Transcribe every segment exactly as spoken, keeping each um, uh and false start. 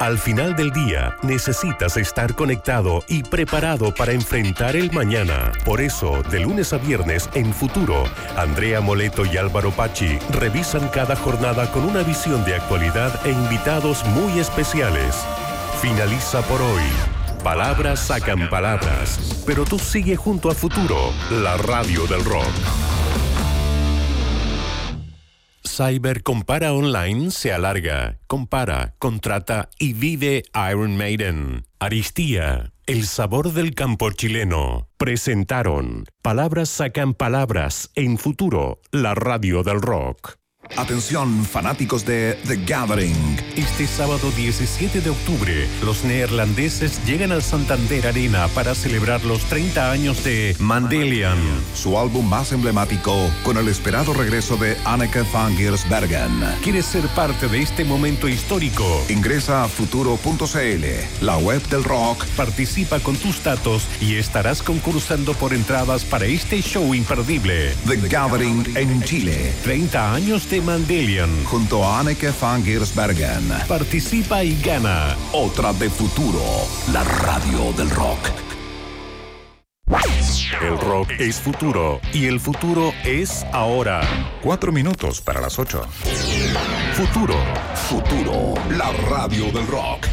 Al final del día, necesitas estar conectado y preparado para enfrentar el mañana. Por eso, de lunes a viernes en Futuro, Andrea Moleto y Álvaro Pachi revisan cada jornada con una visión de actualidad e invitados muy especiales. Finaliza por hoy. Palabras sacan palabras, pero tú sigue junto a Futuro, la radio del rock. Cyber Compara Online se alarga, compara, contrata y vive Iron Maiden. Aristía, el sabor del campo chileno. Presentaron Palabras sacan palabras en Futuro, la radio del rock. Atención, fanáticos de The Gathering. Este sábado diecisiete de octubre, los neerlandeses llegan al Santander Arena para celebrar los treinta años de Mandelian, su álbum más emblemático, con el esperado regreso de Anneke van Giersbergen. ¿Quieres ser parte de este momento histórico? Ingresa a futuro punto c l, la web del rock. Participa con tus datos y estarás concursando por entradas para este show imperdible. The Gathering en Chile. treinta años de Mandelian. Junto a Anneke van Giersbergen. Participa y gana. Otra de Futuro, la radio del rock. El rock es futuro y el futuro es ahora. Cuatro minutos para las ocho. Futuro. Futuro, la radio del rock.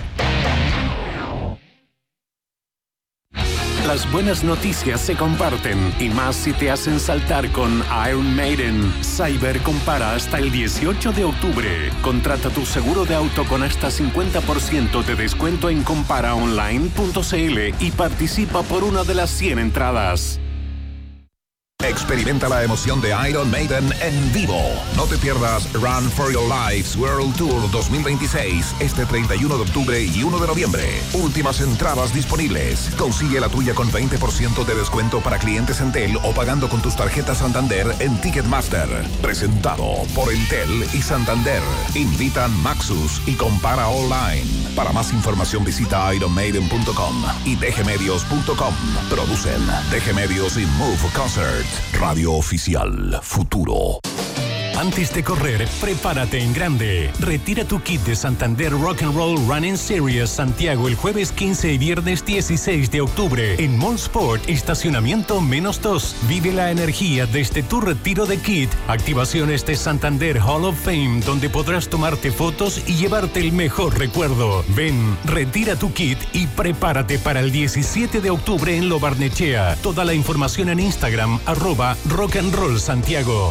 Las buenas noticias se comparten y más si te hacen saltar con Iron Maiden. Cyber Compara hasta el dieciocho de octubre. Contrata tu seguro de auto con hasta cincuenta por ciento de descuento en compara online punto c l y participa por una de las cien entradas. Experimenta la emoción de Iron Maiden en vivo. No te pierdas Run for Your Lives World Tour dos mil veintiséis este treinta y uno de octubre y uno de noviembre. Últimas entradas disponibles. Consigue la tuya con veinte por ciento de descuento para clientes Entel o pagando con tus tarjetas Santander en Ticketmaster. Presentado por Entel y Santander. Invitan Maxus y Compara Online. Para más información visita iron maiden punto com y d g medios punto com. Producen D G Medios y Move Concert. Radio oficial Futuro. Antes de correr, prepárate en grande. Retira tu kit de Santander Rock and Roll Running Series Santiago el jueves quince y viernes dieciséis de octubre en Mall Sport, estacionamiento menos dos. Vive la energía desde tu retiro de kit. Activaciones de Santander Hall of Fame, donde podrás tomarte fotos y llevarte el mejor recuerdo. Ven, retira tu kit y prepárate para el diecisiete de octubre en Lo Barnechea. Toda la información en Instagram, arroba Rock and Roll Santiago.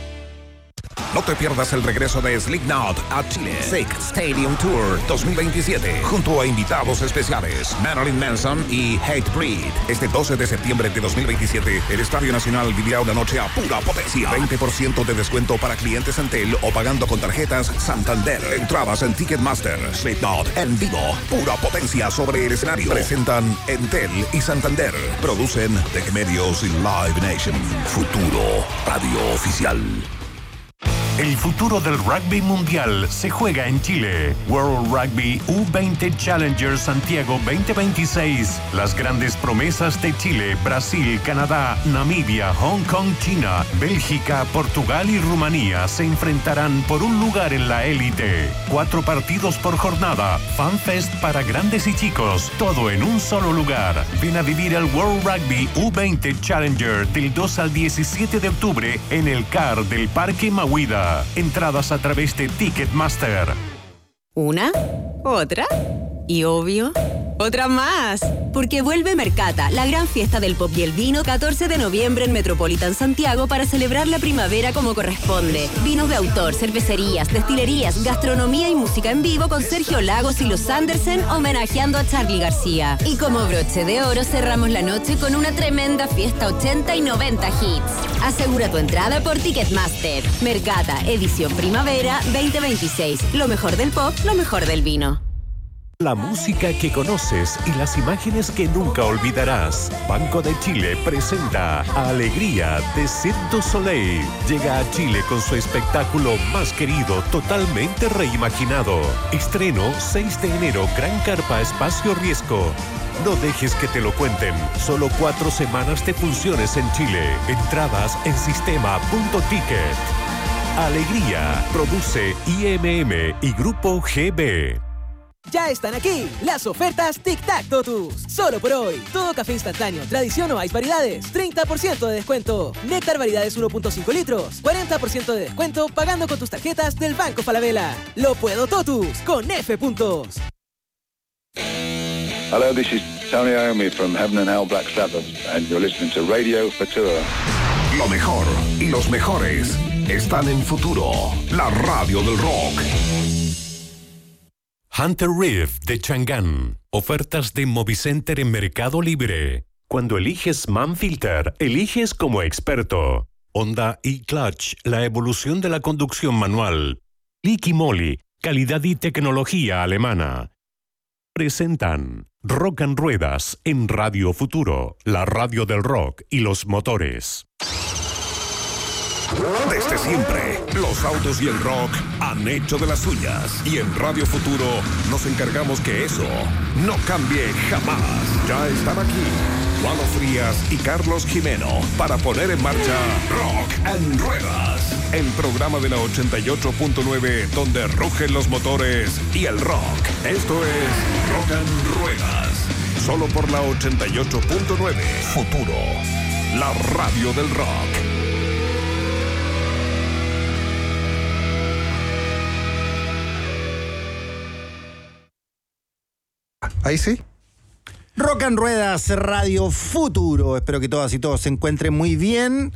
No te pierdas el regreso de Slipknot a Chile. Sick Stadium Tour dos mil veintisiete. Junto a invitados especiales Marilyn Manson y Hatebreed. Este doce de septiembre de dos mil veintisiete, el Estadio Nacional vivirá una noche a pura potencia. veinte por ciento de descuento para clientes Entel o pagando con tarjetas Santander. Entradas en Ticketmaster. Slipknot en vivo. Pura potencia sobre el escenario. Presentan Entel y Santander. Producen D G Medios y Live Nation. Futuro, radio oficial. El futuro del rugby mundial se juega en Chile. World Rugby U veinte Challenger Santiago veinte veintiséis. Las grandes promesas de Chile, Brasil, Canadá, Namibia, Hong Kong, China, Bélgica, Portugal y Rumanía se enfrentarán por un lugar en la élite. Cuatro partidos por jornada, FanFest para grandes y chicos, todo en un solo lugar. Ven a vivir el World Rugby U veinte Challenger del dos al diecisiete de octubre en el C A R del Parque Mahuida. Entradas a través de Ticketmaster. Una, otra y obvio, otra más. Porque vuelve Mercata, la gran fiesta del pop y el vino, catorce de noviembre en Metropolitan Santiago para celebrar la primavera como corresponde. Vinos de autor, cervecerías, destilerías, gastronomía y música en vivo con Sergio Lagos y los Andersen homenajeando a Charly García. Y como broche de oro cerramos la noche con una tremenda fiesta ochenta y noventa hits. Asegura tu entrada por Ticketmaster. Mercata, edición primavera veinte veintiséis. Lo mejor del pop, lo mejor del vino. La música que conoces y las imágenes que nunca olvidarás. Banco de Chile presenta Alegría de Cirque du Soleil. Llega a Chile con su espectáculo más querido, totalmente reimaginado. Estreno seis de enero, Gran Carpa Espacio Riesgo. No dejes que te lo cuenten. Solo cuatro semanas de funciones en Chile. Entradas en sistema punto ticket. Alegría. Produce I M M y Grupo G B. Ya están aquí las ofertas Tic Tac Totus. Solo por hoy. Todo café instantáneo, tradición o hay variedades. treinta por ciento de descuento. Néctar variedades uno punto cinco litros. cuarenta por ciento de descuento pagando con tus tarjetas del Banco Falabella. Lo puedo Totus con F puntos. Hello, this is Tony Iommi from Heaven and Hell Black Sabbath, and you're listening to Radio Futura. Lo mejor y los mejores están en Futuro, la radio del rock. Hunter Reef de Chang'an. Ofertas de Movicenter en Mercado Libre. Cuando eliges Manfilter, eliges como experto. Honda e-Clutch, la evolución de la conducción manual. Liqui Moly, calidad y tecnología alemana. Presentan Rock and Ruedas en Radio Futuro, la radio del rock y los motores. Desde siempre, los autos y el rock han hecho de las suyas. Y en Radio Futuro nos encargamos que eso no cambie jamás. Ya están aquí Walo Frías y Carlos Jimeno para poner en marcha Rock and Ruedas, el programa de la ochenta y ocho punto nueve donde rugen los motores y el rock. Esto es Rock and Ruedas, solo por la ochenta y ocho punto nueve. Futuro, la radio del rock. Ahí sí. Rock and Ruedas, Radio Futuro. Espero que todas y todos se encuentren muy bien.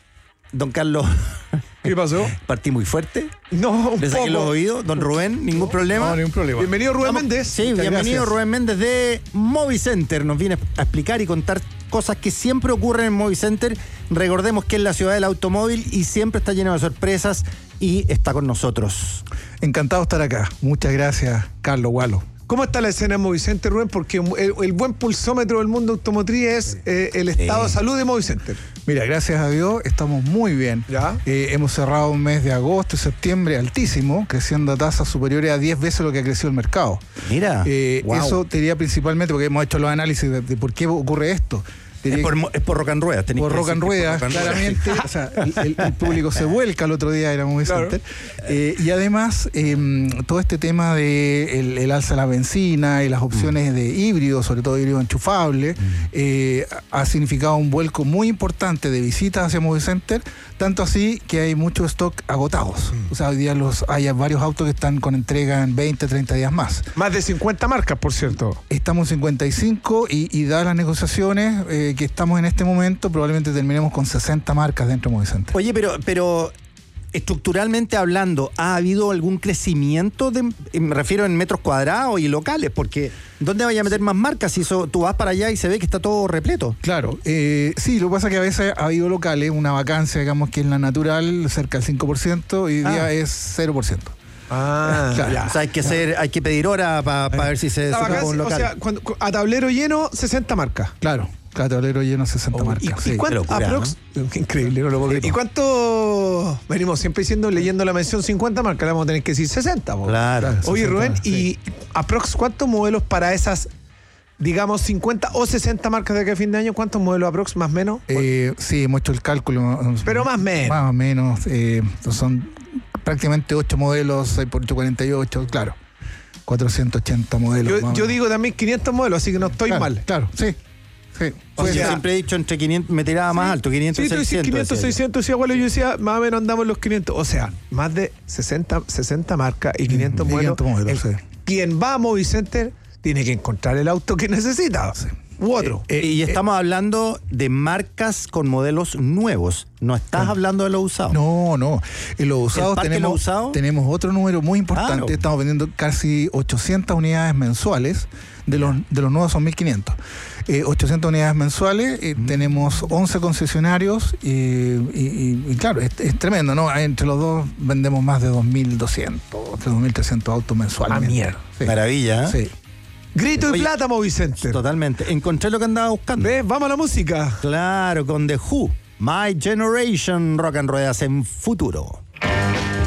Don Carlos. ¿Qué pasó? Partí muy fuerte. No, un Le saqué poco. los oídos. Don Rubén, ningún problema. No, ningún problema. Bienvenido, Rubén Vamos- Méndez. Sí, Muchas bienvenido gracias. Rubén Méndez de Movicenter. Nos viene a explicar y contar cosas que siempre ocurren en Movicenter. Recordemos que es la ciudad del automóvil y siempre está lleno de sorpresas y está con nosotros. Encantado de estar acá. Muchas gracias, Carlos Walo. ¿Cómo está la escena en Movicenter, Rubén? Porque el, el buen pulsómetro del mundo automotriz es eh, el estado Sí. de salud de Movicenter. Mira, gracias a Dios estamos muy bien. ¿Ya? Eh, hemos cerrado un mes de agosto y septiembre altísimo, creciendo a tasas superiores a diez veces lo que ha crecido el mercado. Mira, Eh, wow. Eso te diría principalmente porque hemos hecho los análisis de, de por qué ocurre esto. Te es diría por, que- mo- es por Rock and Ruedas. tenéis por que Rock and decir que es Ruedas, por Rock and Ruedas. claramente. O sea, el, el- el público se vuelca. El otro día era muy Claro. center. Eh, y además, eh, todo este tema de el, el alza de la benzina y las opciones Mm. de híbrido, sobre todo híbrido enchufable, eh, ha significado un vuelco muy importante de visitas hacia Movicenter, tanto así que hay mucho stock agotados. Mm. O sea, hoy día los, hay varios autos que están con entrega en veinte, treinta días más. Más de cincuenta marcas, por cierto. Estamos en cincuenta y cinco y, y dadas las negociaciones eh, que estamos en este momento, probablemente terminemos con sesenta marcas dentro de Movicenter. Oye, pero, pero estructuralmente hablando, ¿ha habido algún crecimiento? De, me refiero en metros cuadrados y locales, porque ¿dónde vaya a meter más marcas si eso, tú vas para allá y se ve que está todo repleto? Claro, eh, sí, lo que pasa es que a veces ha habido locales, una vacancia, digamos que en la natural, cerca del cinco por ciento, y hoy día Ah. es cero por ciento. Ah, Claro. O sea, hay que hacer, hay que pedir hora para ver si se La desocupa vacancia, un o local. sea, cuando- a tablero lleno, sesenta marcas. Claro, cada tablero lleno sesenta ¿Y, marcas. y sí. cuánto? Qué locura, aprox- Qué increíble, no lo puedo creer. ¿Y cuánto? Venimos siempre diciendo, leyendo la mención cincuenta marcas, le vamos a tener que decir sesenta. po. Claro. Oye, sesenta, Rubén, sí. ¿y aprox cuántos modelos para esas, digamos, cincuenta o sesenta marcas de aquí a fin de año? ¿Cuántos modelos aprox, más o menos? Eh, sí, hemos hecho el cálculo. Pero más o menos. Más o menos. eh, son prácticamente ocho modelos, seis por ocho, cuarenta y ocho, claro. cuatrocientos ochenta modelos. Yo, más o yo menos. digo también quinientos modelos, así que no estoy Claro, mal. Claro, sí. sí. O Puede sea, ser. siempre he dicho entre quinientos, me tiraba más alto, quinientos, Sí, tú dices seiscientos. quinientos, decía yo. seiscientos, sí, abuelo, yo decía, más o menos andamos en los quinientos. O sea, más de sesenta, sesenta marcas y quinientos Y modelos. quinientos modelos, El- sí. Quien va a Movicenter tiene que encontrar el auto que necesita. U otro. Eh, y estamos hablando de marcas con modelos nuevos. No estás hablando de los usados. No, no. En los usados parque de tenemos, los usados? tenemos otro número muy importante. Claro. Estamos vendiendo casi ochocientas unidades mensuales. De los, de los nuevos son mil quinientos. Eh, ochocientas unidades mensuales. eh, Tenemos once concesionarios. Y, y- y- y claro, es, es tremendo, ¿no? Entre los dos vendemos más de dos mil doscientos, dos mil trescientos autos mensualmente. Ah, mierda. Sí. Maravilla, ¿eh? Sí. Grito y Oye, plata, Movicenter. Totalmente. Encontré lo que andaba buscando. ¿Ves? Vamos a la música. Claro, con The Who. My Generation, Rock and Ruedas en Futuro.